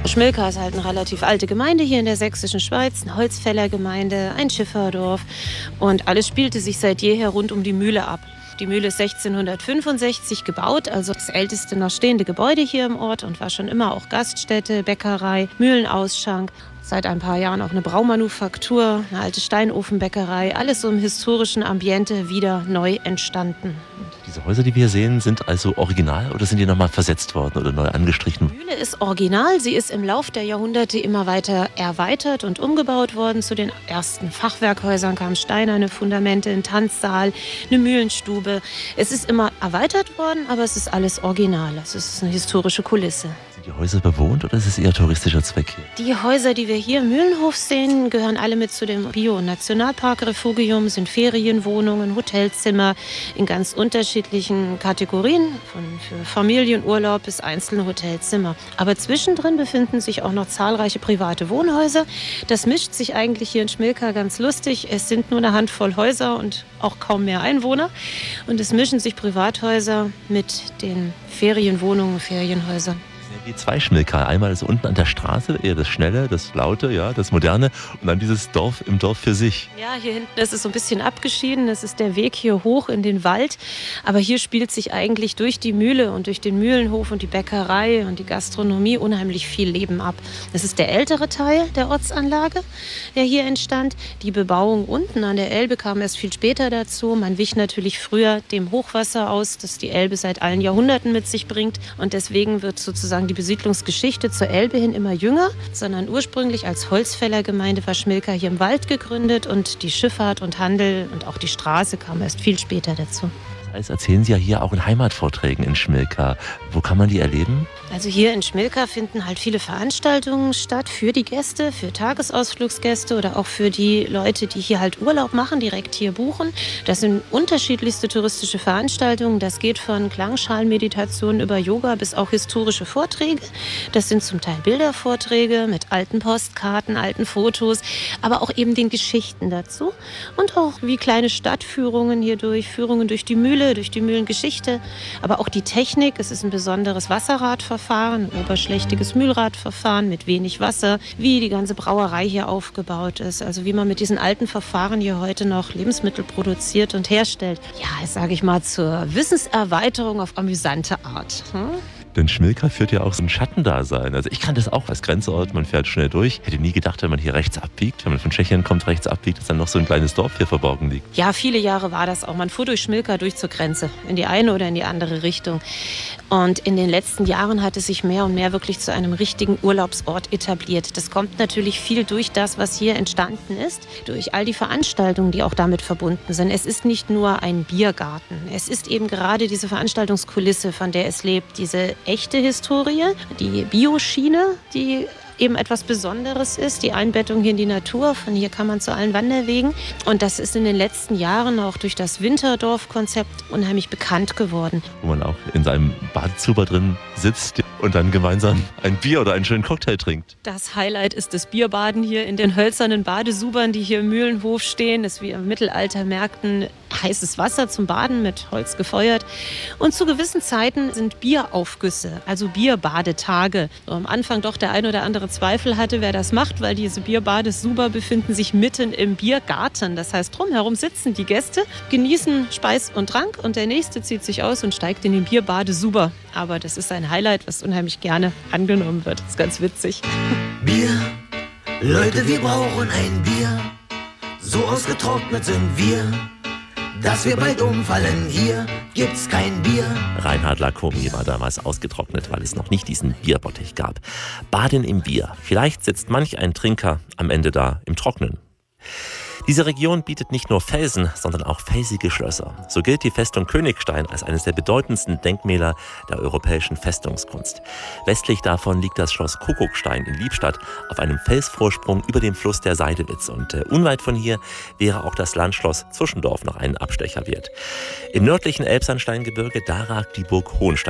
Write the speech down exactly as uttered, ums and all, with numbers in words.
Schmilka ist halt eine relativ alte Gemeinde hier in der sächsischen Schweiz, eine Holzfällergemeinde, ein Schifferdorf. Und alles spielte sich seit jeher rund um die Mühle ab. Die Mühle ist sechzehnhundertfünfundsechzig gebaut, also das älteste noch stehende Gebäude hier im Ort und war schon immer auch Gaststätte, Bäckerei, Mühlenausschank. Seit ein paar Jahren auch eine Braumanufaktur, eine alte Steinofenbäckerei, alles so im historischen Ambiente wieder neu entstanden. Diese Häuser, die wir hier sehen, sind also original oder sind die nochmal versetzt worden oder neu angestrichen? Die Mühle ist original, sie ist im Lauf der Jahrhunderte immer weiter erweitert und umgebaut worden. Zu den ersten Fachwerkhäusern kamen steinerne Fundamente, ein Tanzsaal, eine Mühlenstube. Es ist immer erweitert worden, aber es ist alles original. Es ist eine historische Kulisse. Sind die Häuser bewohnt oder ist es eher touristischer Zweck hier? Die Häuser, die wir hier im Mühlenhof sehen, gehören alle mit zu dem Bio- und Nationalpark Refugium, sind Ferienwohnungen, Hotelzimmer in ganz unterschiedlichen Kategorien, von für Familienurlaub bis einzelne Hotelzimmer. Aber zwischendrin befinden sich auch noch zahlreiche private Wohnhäuser. Das mischt sich eigentlich hier in Schmilka ganz lustig. Es sind nur eine Handvoll Häuser und auch kaum mehr Einwohner. Und es mischen sich Privathäuser mit den Ferienwohnungen, Ferienhäusern. Die zwei Schmilka. Einmal ist unten an der Straße eher das Schnelle, das Laute, ja, das Moderne und dann dieses Dorf im Dorf für sich. Ja, hier hinten ist es so ein bisschen abgeschieden. Das ist der Weg hier hoch in den Wald. Aber hier spielt sich eigentlich durch die Mühle und durch den Mühlenhof und die Bäckerei und die Gastronomie unheimlich viel Leben ab. Das ist der ältere Teil der Ortsanlage, der hier entstand. Die Bebauung unten an der Elbe kam erst viel später dazu. Man wich natürlich früher dem Hochwasser aus, das die Elbe seit allen Jahrhunderten mit sich bringt. Und deswegen wird sozusagen die Besiedlungsgeschichte zur Elbe hin immer jünger, sondern ursprünglich als Holzfällergemeinde war Schmilka hier im Wald gegründet und die Schifffahrt und Handel und auch die Straße kam erst viel später dazu. Das heißt, erzählen Sie ja hier auch in Heimatvorträgen in Schmilka. Wo kann man die erleben? Also hier in Schmilka finden halt viele Veranstaltungen statt für die Gäste, für Tagesausflugsgäste oder auch für die Leute, die hier halt Urlaub machen, direkt hier buchen. Das sind unterschiedlichste touristische Veranstaltungen. Das geht von Klangschalenmeditation über Yoga bis auch historische Vorträge. Das sind zum Teil Bildervorträge mit alten Postkarten, alten Fotos, aber auch eben den Geschichten dazu. Und auch wie kleine Stadtführungen hier durch, Führungen durch die Mühle, durch die Mühlengeschichte, aber auch die Technik. Es ist ein besonderes Wasserradverfahren, ein oberschlächtiges Mühlradverfahren mit wenig Wasser, wie die ganze Brauerei hier aufgebaut ist, also wie man mit diesen alten Verfahren hier heute noch Lebensmittel produziert und herstellt. Ja, sage ich mal, zur Wissenserweiterung auf amüsante Art. Hm? Denn Schmilka führt ja auch so ein Schattendasein. Also ich kann das auch als Grenzort, man fährt schnell durch. Hätte nie gedacht, wenn man hier rechts abbiegt, wenn man von Tschechien kommt, rechts abbiegt, dass dann noch so ein kleines Dorf hier verborgen liegt. Ja, viele Jahre war das auch. Man fuhr durch Schmilka durch zur Grenze, in die eine oder in die andere Richtung. Und in den letzten Jahren hat es sich mehr und mehr wirklich zu einem richtigen Urlaubsort etabliert. Das kommt natürlich viel durch das, was hier entstanden ist, durch all die Veranstaltungen, die auch damit verbunden sind. Es ist nicht nur ein Biergarten. Es ist eben gerade diese Veranstaltungskulisse, von der es lebt, diese echte Historie, die Bioschiene, die eben etwas Besonderes ist, die Einbettung hier in die Natur. Von hier kann man zu allen Wanderwegen. Und das ist in den letzten Jahren auch durch das Winterdorf-Konzept unheimlich bekannt geworden. Wo man auch in seinem Badezuber drin sitzt und dann gemeinsam ein Bier oder einen schönen Cocktail trinkt. Das Highlight ist das Bierbaden hier in den hölzernen Badesubern, die hier im Mühlenhof stehen. Das ist wie im Mittelalter Märkten heißes Wasser zum Baden mit Holz gefeuert. Und zu gewissen Zeiten sind Bieraufgüsse, also Bierbadetage. So am Anfang doch der ein oder andere Zweifel hatte, wer das macht, weil diese Bierbadesuber befinden sich mitten im Biergarten. Das heißt, drumherum sitzen die Gäste, genießen Speis und Trank und der Nächste zieht sich aus und steigt in den Bierbadesuber. Aber das ist ein Highlight, was unheimlich gerne angenommen wird. Das ist ganz witzig. Bier, Leute, wir brauchen ein Bier. So ausgetrocknet sind wir, dass wir bald umfallen. Hier gibt's kein Bier. Reinhard Lacomi war damals ausgetrocknet, weil es noch nicht diesen Bierbottich gab. Baden im Bier. Vielleicht sitzt manch ein Trinker am Ende da im Trocknen. Diese Region bietet nicht nur Felsen, sondern auch felsige Schlösser. So gilt die Festung Königstein als eines der bedeutendsten Denkmäler der europäischen Festungskunst. Westlich davon liegt das Schloss Kuckuckstein in Liebstadt auf einem Felsvorsprung über dem Fluss der Seidewitz. Und äh, unweit von hier wäre auch das Landschloss Zwischendorf noch einen Abstecher wert. Im nördlichen Elbsandsteingebirge, da ragt die Burg Hohenstein